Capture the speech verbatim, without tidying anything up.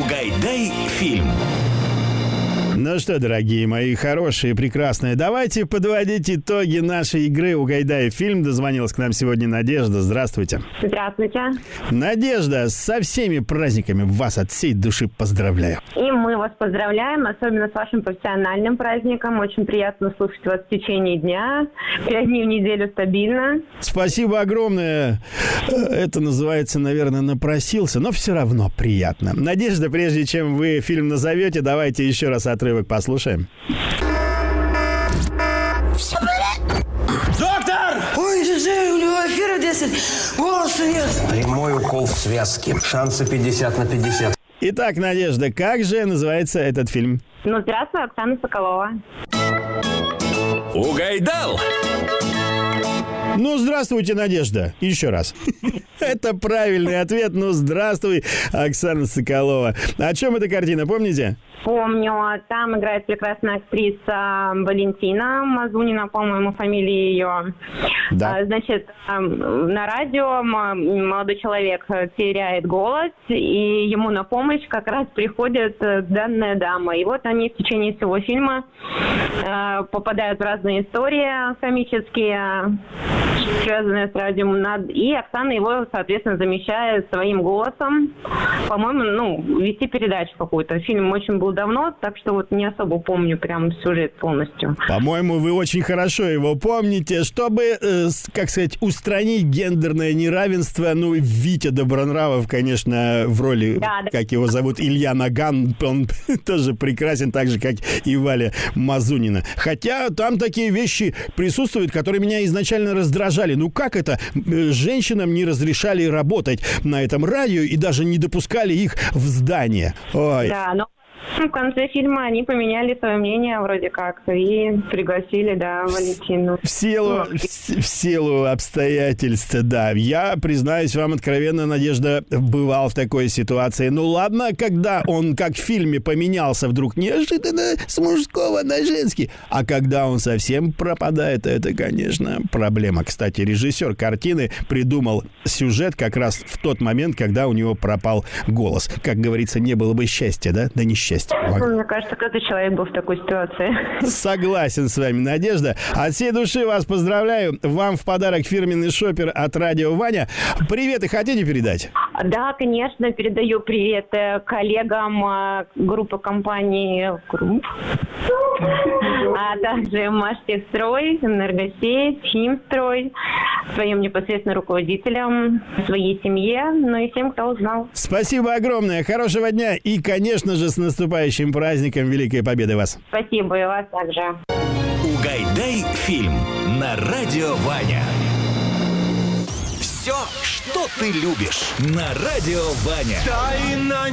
Угайдай фильм. Ну что, дорогие мои хорошие, прекрасные, давайте подводить итоги нашей игры «Угайдай фильм». Дозвонилась к нам сегодня Надежда. Здравствуйте. Здравствуйте. Надежда, со всеми праздниками вас от всей души поздравляю. И мы вас поздравляем, особенно с вашим профессиональным праздником. Очень приятно слушать вас в течение дня. Пять дней в неделю стабильно. Спасибо огромное. Это называется, наверное, напросился, но все равно приятно. Надежда, прежде чем вы фильм назовете, давайте еще раз отрывок послушаем. Доктор! Ой, Джей, у него эфира десять, голоса нет. Прямой укол в связке. Шансы пятьдесят на пятьдесят. Итак, Надежда, как же называется этот фильм? Ну, здравствуй, Оксана Соколова. Угайдал! Ну, здравствуйте, Надежда. Еще раз. Это правильный ответ. Ну, здравствуй, Оксана Соколова. О чем эта картина, помните? Помню, там играет прекрасная актриса Валентина Мазунина, по-моему, фамилия ее. Да. Значит, на радио молодой человек теряет голос, и ему на помощь как раз приходит данная дама. И вот они в течение всего фильма попадают в разные истории комические, связанные с радио. И Оксана его, соответственно, замещает своим голосом. По-моему, ну, вести передачу какую-то. Фильм очень был давно, так что вот не особо помню прям сюжет полностью. По-моему, вы очень хорошо его помните. Чтобы, э, как сказать, устранить гендерное неравенство, ну, Витя Добронравов, конечно, в роли, да, да. как его зовут, Илья Наган, он тоже прекрасен, так же, как и Валя Мазунина. Хотя там такие вещи присутствуют, которые меня изначально раздражали. Ну, как это? Женщинам не разрешали работать на этом радио и даже не допускали их в здание. Ой. Да, но в конце фильма они поменяли свое мнение вроде как и пригласили, да, Валентину. В силу, в, в силу обстоятельств, да. Я, признаюсь вам откровенно, Надежда, бывал в такой ситуации. Ну ладно, когда он, как в фильме, поменялся вдруг неожиданно с мужского на женский. А когда он совсем пропадает, это, конечно, проблема. Кстати, режиссер картины придумал сюжет как раз в тот момент, когда у него пропал голос. Как говорится, не было бы счастья, да? Да несчастья. Мне кажется, каждый человек был в такой ситуации. Согласен с вами, Надежда. От всей души вас поздравляю. Вам в подарок фирменный шопер от Радио Ваня. Приветы хотите передать? Да, конечно, передаю привет коллегам группы компании «Групп», а также «Маштехстрой», «Энергосеть», «Химстрой», своим непосредственно руководителям, своей семье, ну и всем, кто узнал. Спасибо огромное, хорошего дня и, конечно же, с наступающим праздником Великой Победы вас. Спасибо, и вас также. Угайдай фильм на Радио Ваня. Все, что ты любишь, на Радио Ваня.